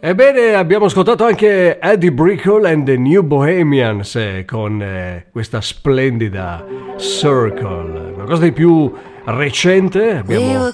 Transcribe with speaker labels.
Speaker 1: Ebbene, abbiamo ascoltato anche Eddie Brickell and the New Bohemians con questa splendida Circle, una cosa di più recente. Abbiamo